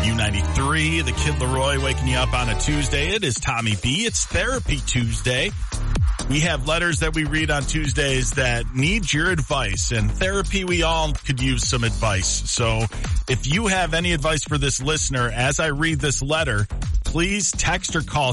U93, the Kid Leroy waking you up on a Tuesday. It is Tommy B. It's Therapy Tuesday. We have letters that we read on Tuesdays that need your advice. And therapy, we all could use some advice. So if you have any advice for this listener, as I read this letter, please text or call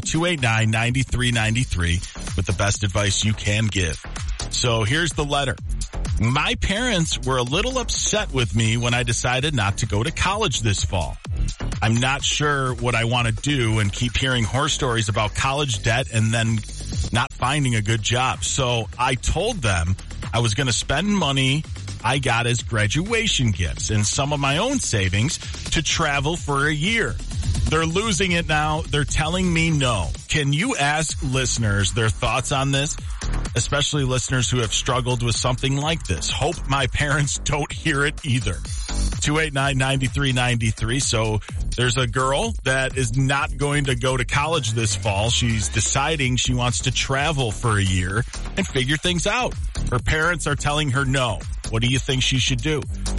289-9393 with the best advice you can give. So here's the letter. My parents were a little upset with me when I decided not to go to college this fall. I'm not sure what I want to do and keep hearing horror stories about college debt and then not finding a good job. So I told them I was going to spend money I got as graduation gifts and some of my own savings to travel for a year. They're losing it now. They're telling me no. Can you ask listeners their thoughts on this? Especially listeners who have struggled with something like this. Hope my parents don't hear it either. 289-9393. So there's a girl that is not going to go to college this fall. She's deciding she wants to travel for a year and figure things out. Her parents are telling her no. What do you think she should do?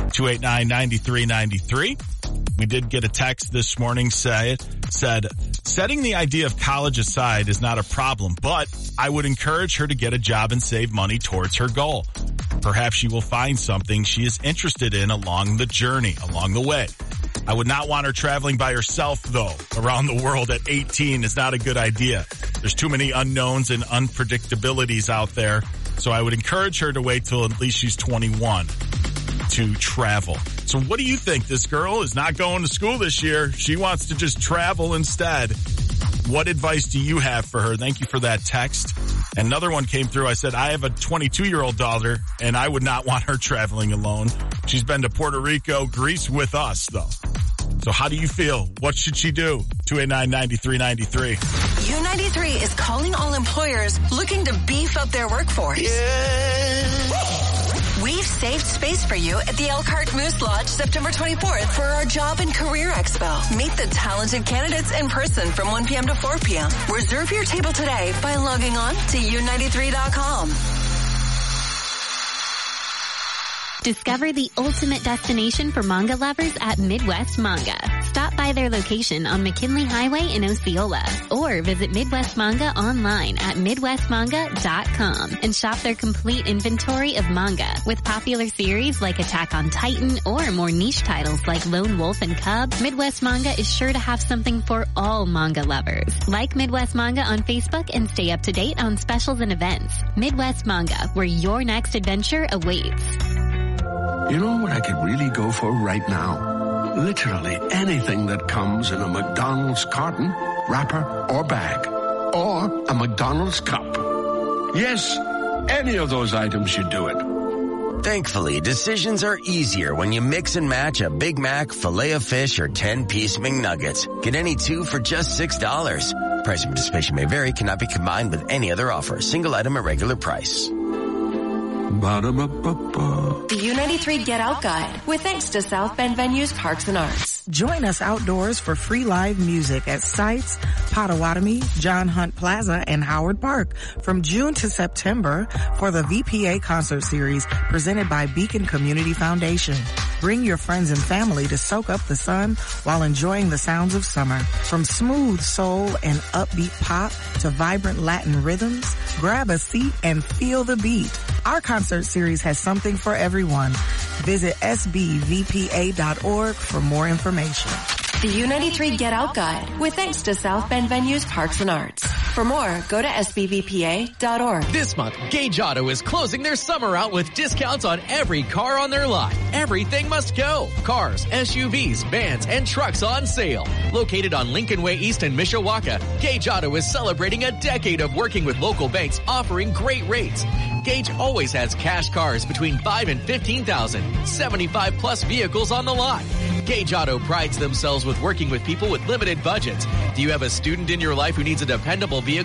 289-9393. We did get a text this morning said, setting the idea of college aside is not a problem, but I would encourage her to get a job and save money towards her goal. Perhaps she will find something she is interested in along the journey, along the way. I would not want her traveling by herself, though. Around the world at 18 is not a good idea. There's too many unknowns and unpredictabilities out there, so I would encourage her to wait till at least she's 21 to travel. So what do you think? This girl is not going to school this year. She wants to just travel instead. What advice do you have for her? Thank you for that text. Another one came through. I said, I have a 22-year-old daughter, and I would not want her traveling alone. She's been to Puerto Rico, Greece with us, though. So how do you feel? What should she do? 289-9393. U93 is calling all employers looking to beef up their workforce. Yeah. We've saved space for you at the Elkhart Moose Lodge September 24th for our Job and Career Expo. Meet the talented candidates in person from 1 p.m. to 4 p.m. Reserve your table today by logging on to u93.com. Discover the ultimate destination for manga lovers at Midwest Manga. Stop by their location on McKinley Highway in Osceola or visit Midwest Manga online at midwestmanga.com and shop their complete inventory of manga with popular series like Attack on Titan or more niche titles like Lone Wolf and Cub. Midwest Manga is sure to have something for all manga lovers. Like Midwest Manga on Facebook and stay up to date on specials and events. Midwest Manga, where your next adventure awaits. You know what I could really go for right now? Literally anything that comes in a McDonald's carton, wrapper, or bag. Or a McDonald's cup. Yes, any of those items should do it. Thankfully, decisions are easier when you mix and match a Big Mac, Filet-O-Fish, or 10-piece McNuggets. Get any two for just $6. Price and participation may vary, cannot be combined with any other offer. Single item at regular price. Ba-da-ba-ba-ba. The U93 Get Out Guide with thanks to South Bend Venues Parks and Arts. Join us outdoors for free live music at Sites, Potawatomi, John Hunt Plaza, and Howard Park from June to September for the VPA concert series presented by Beacon Community Foundation. Bring your friends and family to soak up the sun while enjoying the sounds of summer. From smooth soul and upbeat pop to vibrant Latin rhythms, grab a seat and feel the beat. Our concert series has something for everyone. Visit sbvpa.org for more information. The U93 Get Out Guide with thanks to South Bend Venues Parks and Arts. For more, go to sbvpa.org. This month, Gage Auto is closing their summer out with discounts on every car on their lot. Everything must go. Cars, SUVs, vans, and trucks on sale. Located on Lincoln Way East in Mishawaka, Gage Auto is celebrating a decade of working with local banks offering great rates. Gage always has cash cars between $5,000 and $15,000, 75 plus vehicles on the lot. Gage Auto prides themselves with working with people with limited budgets. Do you have a student in your life who needs a dependable vehicle